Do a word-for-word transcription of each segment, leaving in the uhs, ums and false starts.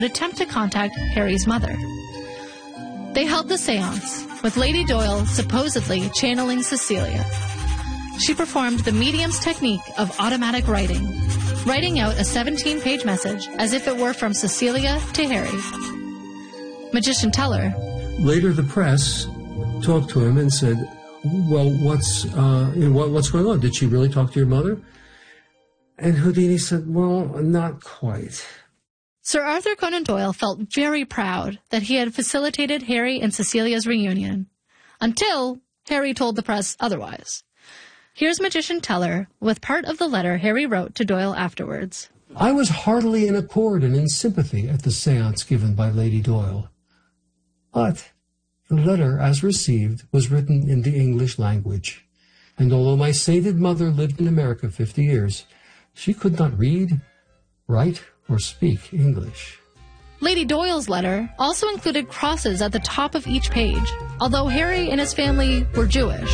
attempt to contact Harry's mother. They held the seance, with Lady Doyle supposedly channeling Cecilia. She performed the medium's technique of automatic writing, writing out a seventeen-page message as if it were from Cecilia to Harry. Magician Teller. Later, the press talked to him and said, well, what's, uh, you know, what, what's going on? Did she really talk to your mother? And Houdini said, well, not quite. Sir Arthur Conan Doyle felt very proud that he had facilitated Harry and Cecilia's reunion, until Harry told the press otherwise. Here's Magician Teller with part of the letter Harry wrote to Doyle afterwards. I was heartily in accord and in sympathy at the seance given by Lady Doyle. But the letter, as received, was written in the English language, and although my sainted mother lived in America fifty years, she could not read, write, or speak English. Lady Doyle's letter also included crosses at the top of each page, although Harry and his family were Jewish.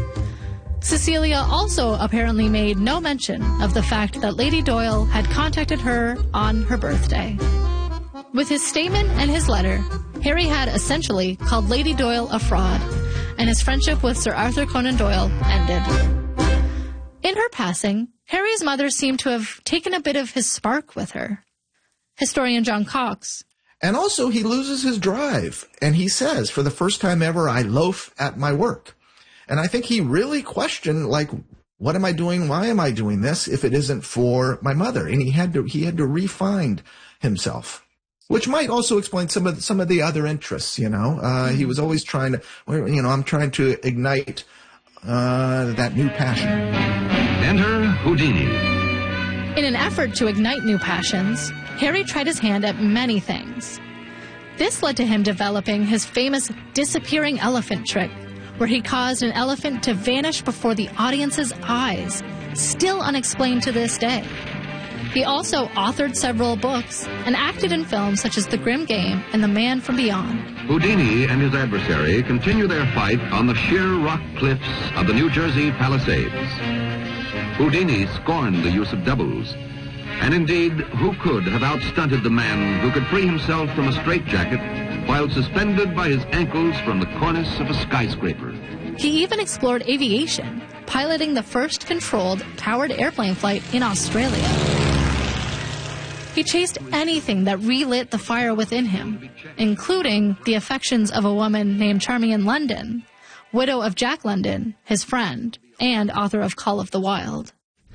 Cecilia also apparently made no mention of the fact that Lady Doyle had contacted her on her birthday. With his statement and his letter, Harry had essentially called Lady Doyle a fraud, and his friendship with Sir Arthur Conan Doyle ended. In her passing, Harry's mother seemed to have taken a bit of his spark with her. Historian John Cox. And also he loses his drive, and he says, for the first time ever, I loaf at my work. And I think he really questioned, like, what am I doing? Why am I doing this if it isn't for my mother? And he had to, he had to re-find himself, which might also explain some of the, some of the other interests, you know. Uh, he was always trying to, you know, I'm trying to ignite uh, that new passion. Enter Houdini. In an effort to ignite new passions, Harry tried his hand at many things. This led to him developing his famous disappearing elephant trick, where he caused an elephant to vanish before the audience's eyes, still unexplained to this day. He also authored several books and acted in films such as The Grim Game and The Man from Beyond. Houdini and his adversary continue their fight on the sheer rock cliffs of the New Jersey Palisades. Houdini scorned the use of doubles. And indeed, who could have outstunted the man who could free himself from a straitjacket while suspended by his ankles from the cornice of a skyscraper? He even explored aviation, piloting the first controlled, powered airplane flight in Australia. He chased anything that relit the fire within him, including the affections of a woman named Charmian London, widow of Jack London, his friend, and author of Call of the Wild.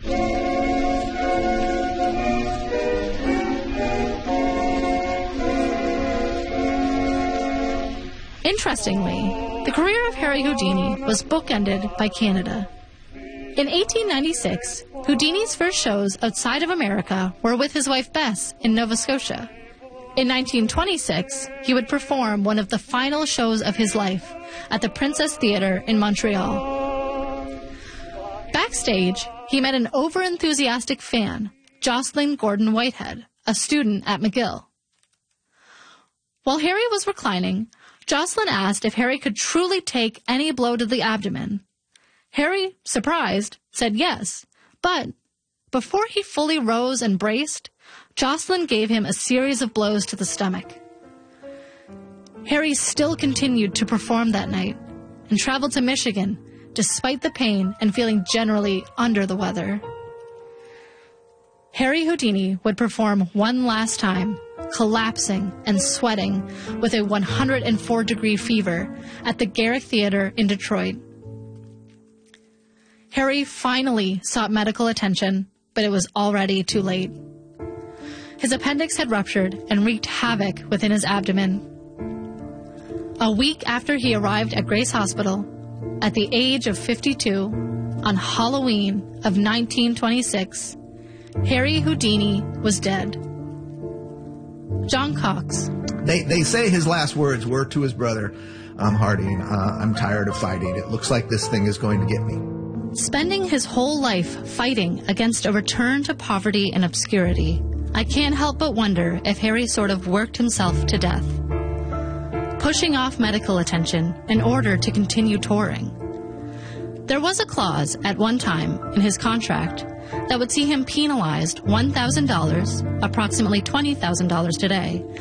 Interestingly, the career of Harry Houdini was bookended by Canada. In eighteen ninety-six, Houdini's first shows outside of America were with his wife Bess in Nova Scotia. In nineteen twenty-six, he would perform one of the final shows of his life at the Princess Theatre in Montreal. Backstage, he met an over-enthusiastic fan, Jocelyn Gordon Whitehead, a student at McGill. While Harry was reclining, Jocelyn asked if Harry could truly take any blow to the abdomen. Harry, surprised, said yes, but before he fully rose and braced, Jocelyn gave him a series of blows to the stomach. Harry still continued to perform that night and traveled to Michigan, despite the pain and feeling generally under the weather. Harry Houdini would perform one last time, collapsing and sweating with a one hundred four degree fever at the Garrick Theatre in Detroit. Harry finally sought medical attention, but it was already too late. His appendix had ruptured and wreaked havoc within his abdomen. A week after he arrived at Grace Hospital, at the age of fifty-two, on Halloween of nineteen twenty-six, Harry Houdini was dead. John Cox. They they say his last words were to his brother, I'm Harding, uh, I'm tired of fighting. It looks like this thing is going to get me. Spending his whole life fighting against a return to poverty and obscurity, I can't help but wonder if Harry sort of worked himself to death, pushing off medical attention in order to continue touring. There was a clause at one time in his contract that would see him penalized one thousand dollars, approximately twenty thousand dollars today,